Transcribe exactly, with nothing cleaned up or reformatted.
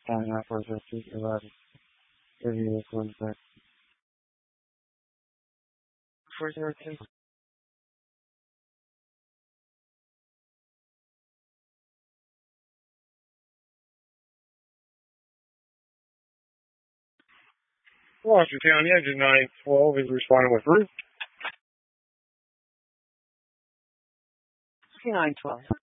sign up for the seat about video contact. For the Washington County Engine nine twelve is responding with route. nine twelve.